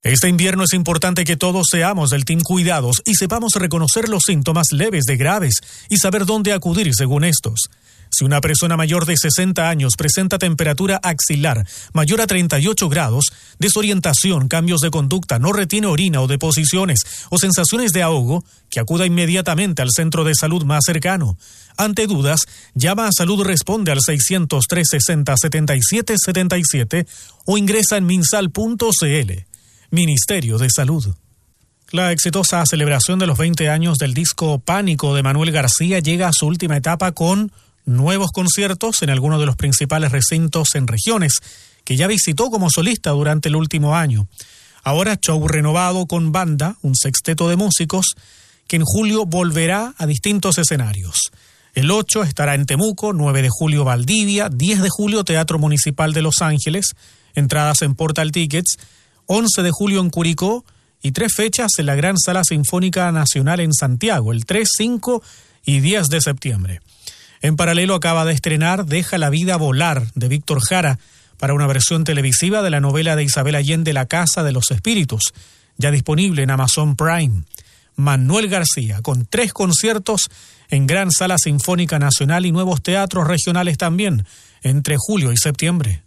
Este invierno es importante que todos seamos del Team Cuidados y sepamos reconocer los síntomas leves de graves y saber dónde acudir según estos. Si una persona mayor de 60 años presenta temperatura axilar mayor a 38 grados, desorientación, cambios de conducta, no retiene orina o deposiciones o sensaciones de ahogo, que acuda inmediatamente al centro de salud más cercano. Ante dudas, llama a Salud Responde al 600-360-7777 o ingresa en minsal.cl. Ministerio de Salud. La exitosa celebración de los 20 años del disco Pánico de Manuel García llega a su última etapa con nuevos conciertos en algunos de los principales recintos en regiones que ya visitó como solista durante el último año. Ahora show renovado con banda, un sexteto de músicos que en julio volverá a distintos escenarios. El 8 estará en Temuco, 9 de julio Valdivia, 10 de julio Teatro Municipal de Los Ángeles, entradas en Portal Tickets, 11 de julio en Curicó y 3 fechas en la Gran Sala Sinfónica Nacional en Santiago, el 3, 5 y 10 de septiembre. En paralelo acaba de estrenar Deja la vida volar, de Víctor Jara, para una versión televisiva de la novela de Isabel Allende, La Casa de los Espíritus, ya disponible en Amazon Prime. Manuel García, con 3 conciertos en Gran Sala Sinfónica Nacional y nuevos teatros regionales también, entre julio y septiembre.